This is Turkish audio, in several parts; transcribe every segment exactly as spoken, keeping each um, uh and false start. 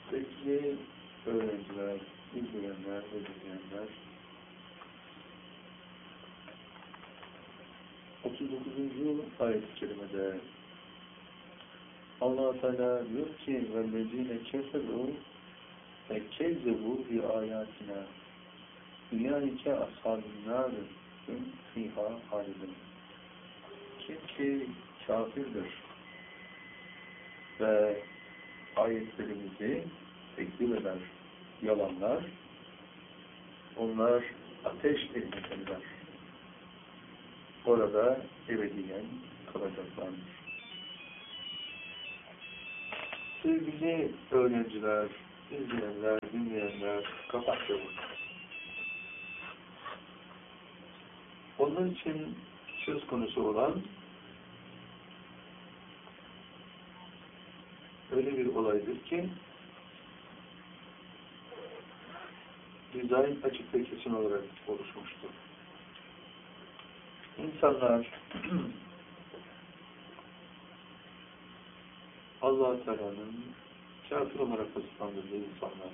Sevgili öğrenciler, izleyenler ve dinleyenler, otuz dokuzuncu ayet-i kerimede Allah-u Teala diyor ki وَالَّذ۪ينَ كَفَرُوا وَكَذَّبُوا بِآيَاتِنَا اُولَٰئِكَ أَصْحَابُ النَّارِ هُمْ فِيهَا خَالِدُونَ. Kim ki kafirdir ve ayetlerimizi tekzip eder, yalanlar, onlar ateş ehlindeler. Orada ebediyen kalacaklardır. Sevgili öğrenciler, izleyenler, dinleyenler, kapak çabuk. Onun için söz konusu olan öyle bir olaydır ki dizayn açık ve kesin olarak oluşmuştur. İnsanlar Allah-u Teala'nın kafir olarak vasıflandırdığı insanlar.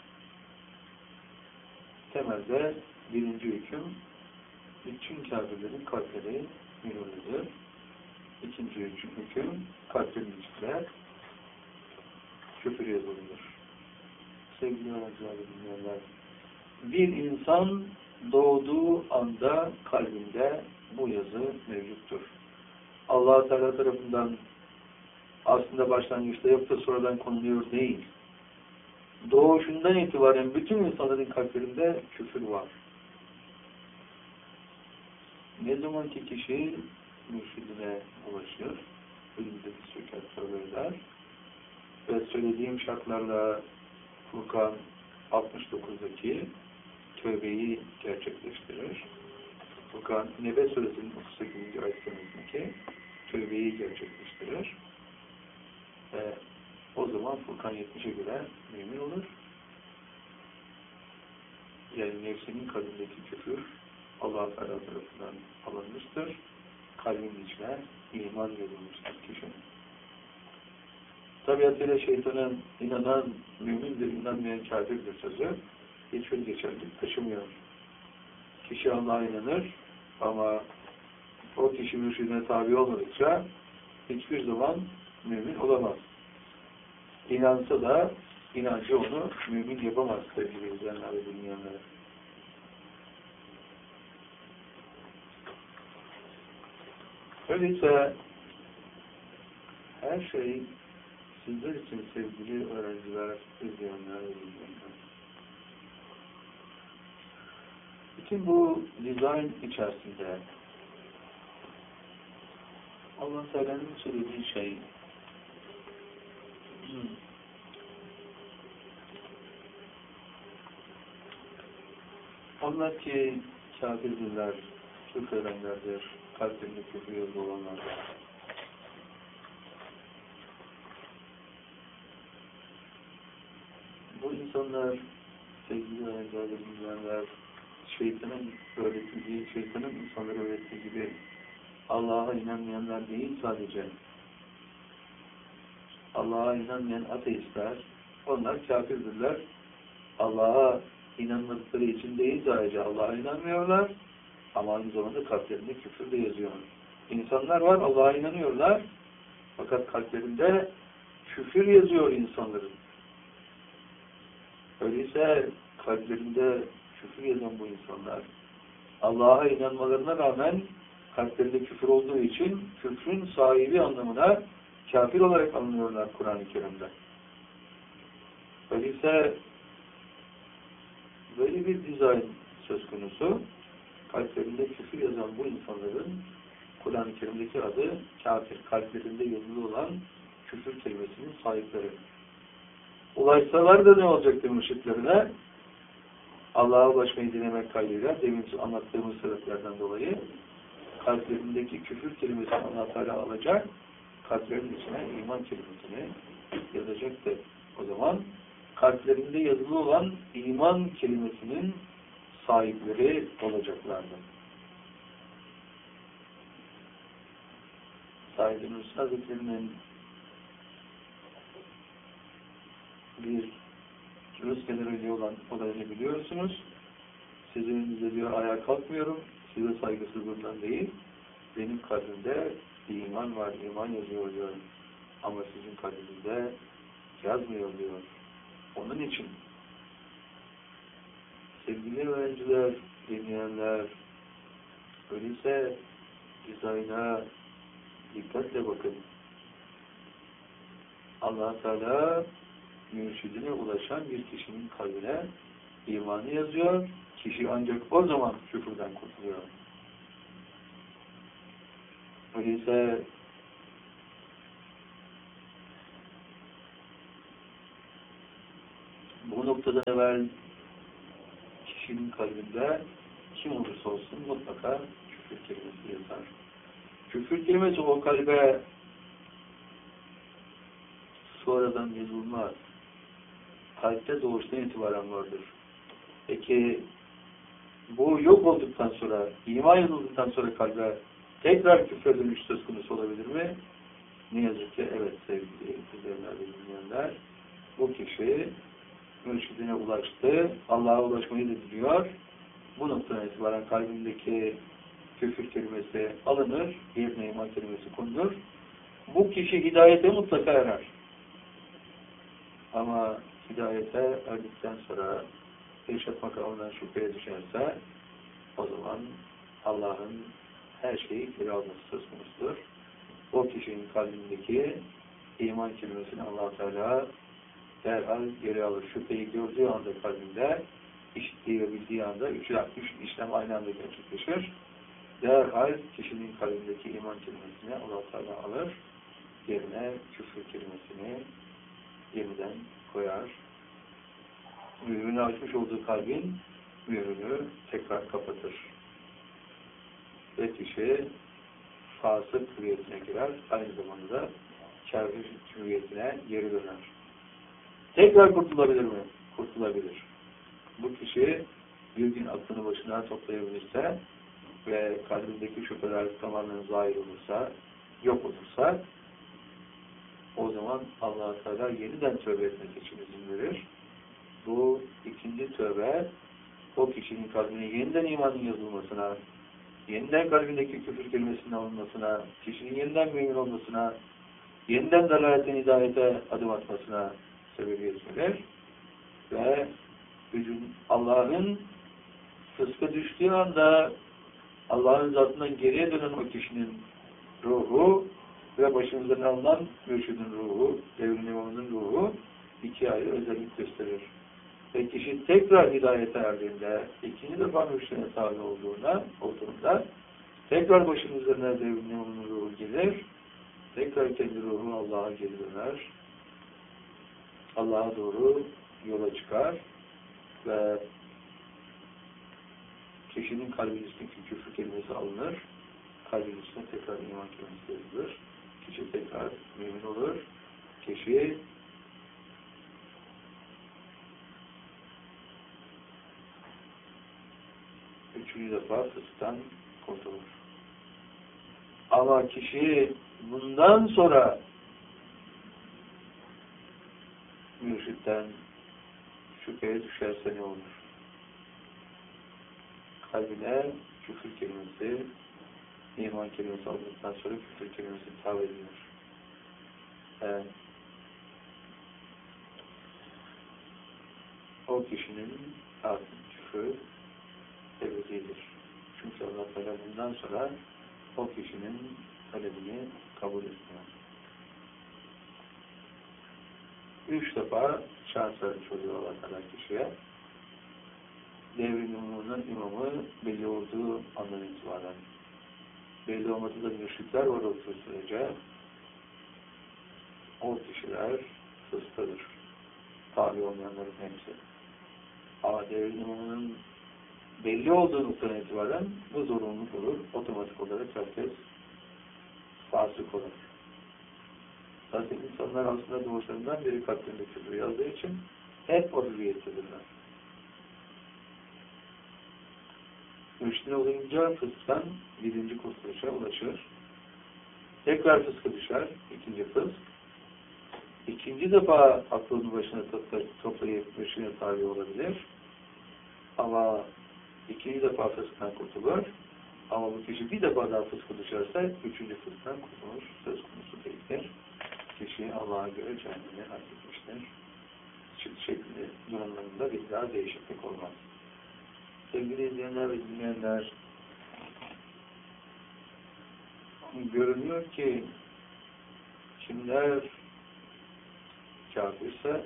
Temelde birinci hüküm bütün kafirlerin kalpleri münirlidir. İkinci hüküm kalplerin içinde küfür yazılıdır. Sevgili öğrenciler ve dinleyenler, bir insan doğduğu anda kalbinde bu yazı mevcuttur. Allah-u Teala tarafından aslında başlangıçta yok da sonradan konuluyor değil. Doğuşundan itibaren bütün insanların kalplerinde küfür var. Ne zaman ki kişi mürşidine ulaşır, önündeki söker söyler ve söylediğim şartlarla Furkan altmış dokuzdaki tövbeyi gerçekleştirir. Furkan Nebe Suresinin otuz sekizinci ayetindeki tövbeyi gerçekleştirir. Ve o zaman Furkan yetmişe göre mümin olur. Yani nefsinin kalbindeki küfür Allah-u Teala tarafından alınmıştır. Kalbin içine iman verilmiştir kişinin. Tabiatıyla şeytanın inanan mümindir, inanmayan kafirdir sözü hiçbir geçerlilik taşımıyor. Kişi Allah'a inanır ama o kişi mürşidine tabi olmadıkça hiçbir zaman mümin olamaz. İnansa da inancı onu mümin yapamaz sevgili izleyenler ve dinleyenler. Öyleyse her şey sizler için sevgili öğrenciler, izleyenler ve dinleyenler. Bütün bu dizayn içerisinde Allah Teala'nın söylediği şey onlar ki kafirdirler, küfredenlerdir, kalplerinde küfür yazılı olanlardır. Bu insanlar, sevgili öğrenciler ve dinleyenler, şeytanın öğrettiği, şeytanın insanlara öğrettiği gibi Allah'a inanmayanlar değil sadece. Allah'a inanmayan ateistler, onlar kafirdirler. Allah'a inanmadıkları için değil sadece Allah'a inanmıyorlar ama aynı zamanda kalplerinde küfür de yazıyor. İnsanlar var, Allah'a inanıyorlar fakat kalplerinde küfür yazıyor insanların. Öyleyse kalplerinde küfür yazan bu insanlar Allah'a inanmalarına rağmen kalplerinde küfür olduğu için küfrün sahibi anlamına kafir olarak anlıyorlar Kur'an-ı Kerim'de. Öyleyse böyle bir dizayn söz konusu, kalplerinde küfür yazan bu insanların Kur'an-ı Kerim'deki adı kafir, kalplerinde yazılı olan küfür kelimesinin sahipleri. Ulaşsalar da ne olacaktır müşriklerine? Allah'a ulaşmayı dilemek kaydıyla, demin anlattığımız sebeplerden dolayı kalplerindeki küfür kelimesini Allah Teala alacak, kalplerin içine iman kelimesini yazacaktır. O zaman kalplerinde yazılı olan iman kelimesinin sahipleri olacaklardır. Said Nursi Hazretleri'nin bir Rus generali olan olayını biliyorsunuz. Sizin önünüzde diyor ayağa kalkmıyorum. Size saygısızlığından değil. Benim kalbimde iman var, iman yazıyor diyor. Ama sizin kalbinizde yazmıyor diyor. Onun için sevgili öğrenciler, dinleyenler, öyleyse dizayna dikkatle bakın. Allah Teala mürşidine ulaşan bir kişinin kalbine imanı yazıyor. Kişi ancak o zaman küfürden kurtuluyor. Öyleyse bu noktada evvel kişinin kalbinde kim olursa olsun mutlaka küfür kelimesi yazar. Küfür kelimesi o kalbe sonradan yazılmaz. Kalpte doğuştan itibaren vardır. Peki bu yok olduktan sonra, iman yazıldıktan sonra kalbe tekrar küfre dönüş söz konusu olabilir mi? Ne yazık ki evet sevgili izleyenler ve dinleyenler. Bu kişi mürşidine ulaştı, Allah'a ulaşmayı da biliyor. Bu noktadan itibaren kalbindeki küfür kelimesi alınır, yerine iman kelimesi konulur. Bu kişi hidayete mutlaka erer. Ama hidayete erdikten sonra irşad makamından şüpheye düşerse o zaman Allah'ın her şeyi geri alması söz konusudur. O kişinin kalbindeki iman kelimesini Allah Teala derhal geri alır. Şüpheyi gördüğü anda kalbinde, işittiği ve bildiği anda üç, üç işlem aynı anda gerçekleşir. Derhal kişinin kalbindeki iman kelimesini Allah Teala alır. Yerine küfür kelimesini yeniden koyar. Mührünü açmış olduğu kalbin mührünü tekrar kapatır. Ve kişi fasık hüviyetine girer. Aynı zamanda da kafir hüviyetine geri döner. Tekrar kurtulabilir mi? Kurtulabilir. Bu kişi bir gün aklını başına toplayabilirse ve kalbindeki şüpheler tamamen zahir olursa, yok olursa o zaman Allah-u Teala yeniden tövbe etmek için izin verir. Bu ikinci tövbe o kişinin kalbine yeniden imanın yazılmasına, yeniden kalbindeki küfür kelimesinin alınmasına, kişinin yeniden mümin olmasına, yeniden dalaletin hidayete adım atmasına sebebiyet verir. Ve Allah'ın fıska düştüğü anda Allah'ın zatından geriye dönen o kişinin ruhu ve başımızdan alınan mürşidin ruhu, devrin imamının ruhu iki ayrı özellik gösterir. Ve kişi tekrar hidayete erdiğinde, ikinci defa mürşidine tabi olduğunda, olduğunda tekrar başının üzerine devrin imamının ruhu gelir, tekrar kendi ruhu Allah'a geri döner, Allah'a doğru yola çıkar ve kişinin kalbinin üstündeki küfür kelimesi alınır, kalbinin üstüne tekrar iman kelimesi yazılır, kişi tekrar mümin olur, kişi üçüncü defa fısktan kurtulur. Ama kişi bundan sonra mürşitten şüpheye düşerse ne olur? Kalbine küfür kelimesi, iman kelimesi aldıktan sonra küfür kelimesi tabi edilir. Yani, o kişinin artık küfrü ebedidir. Çünkü Allah Teala bundan sonra o kişinin talebini kabul etmiyor. Üç defa şans vermiş oluyor Allah Teala kişiye. Devrin imamının imamı belli olduğu andan itibaren. Belli olmadığı da mürşitler var olduğu sürece o kişiler fıskadır. Tabi olmayanların hepsi. Ama devrin imamının belli olduğu noktadan itibaren bu zorunluluk olur. Otomatik olarak herkes fasık olur. Zaten insanlar aslında doğuşlarından beri kalplerinde küfür yazdığı için hep o hürriyettedirler. Mürşidine olunca fısktan birinci kurtuluşa ulaşır. Tekrar fıska düşer, ikinci fısk. ikinci defa aklını başına toplayıp başına tabi olabilir. Ama ikinci defa fısktan kurtulur. Ama bu kişi bir defa daha fıskı düşerse üçüncü fısktan kurtulur. Söz konusu değildir. Kişi Allah'a göre cehenneme hak etmiştir. Şekli durumlarında bir daha değişiklik olmaz. Sevgili izleyenler ve dinleyenler, görünüyor ki kimler kafirse,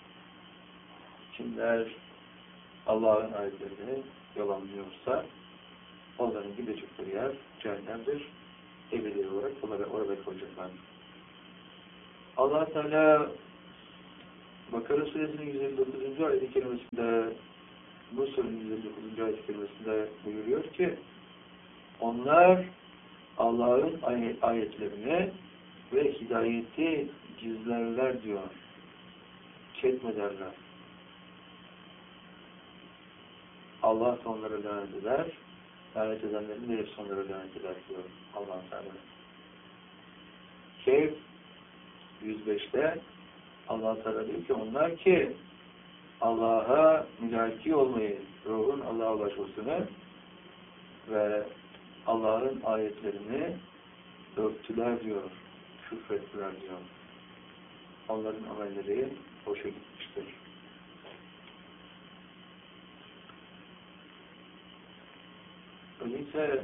kimler Allah'ın ayetlerini yalanlıyorsa onların gidecekleri yer cehennemdir. Ebedi olarak onları orada kalacaklar. Allah Teala Bakara Suresinin yüz elli dokuzuncu ayet-i kerimesinde, bu surenin yüz elli dokuzuncu ayet-i kerimesinde buyuruyor ki onlar Allah'ın ayetlerini ve hidayeti gizlerler diyor. Ketmederler. Allah da onlara lanet eder. Lanet edenlerin de hepsi onlara lanet eder diyor Allah Teala. Kehf yüz beşte Allah Teala diyor ki onlar ki Allah'a mülaki olmayı, ruhun Allah'a ulaşmasını ve Allah'ın ayetlerini örttüler diyor, küfrettiler diyor. Onların amelleri boşa gitmiştir. Öyleyse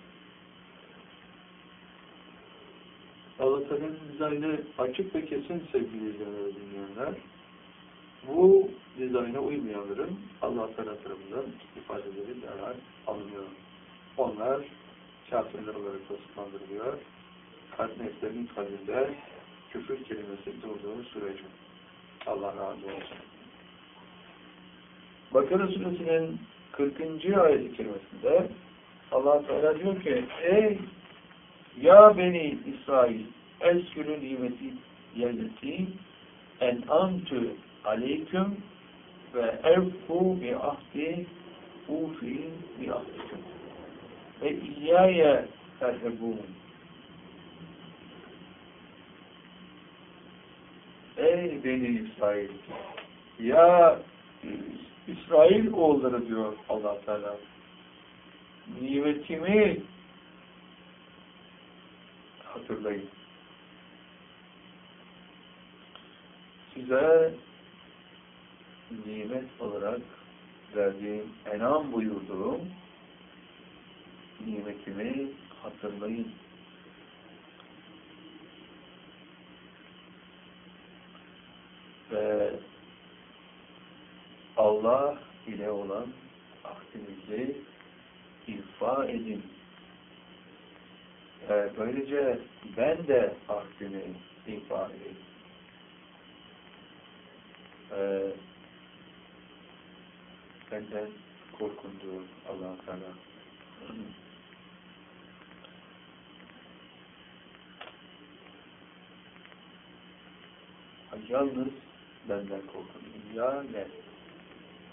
Allah Teala'nın dizaynı açık ve kesin sevgili izleyenler ve dinleyenler. Bu dizayna uymayanların Allah Teala tarafından ifadeleri derhal alınıyor. Onlar kafirler olarak vasıflandırılıyor. Kalp nefslerinin kalbinde küfür kelimesi durduğu sürece. Allah razı olsun. Bakara Suresinin kırkıncı ayet-i kerimesinde Allah Teala diyor ki ey ya beni İsrail eskürü nimeti yelleti en antü aleyküm ve evfu bi ahdi ufi bi ahdikum ve iyyâye terhebûn. Ey beni İsrail, ya İsrail oğulları diyor Allah Teala, nimetimi hatırlayın. Size nimet olarak verdiğim, enam buyurduğum nimetimi hatırlayın. Ve Allah ile olan ahdinizi ifa edin. Ve böylece ben de ahdimi ifa edeyim. Ve benden korkundu Allah-u Teala. Yalnız benden korkun. Ya ne?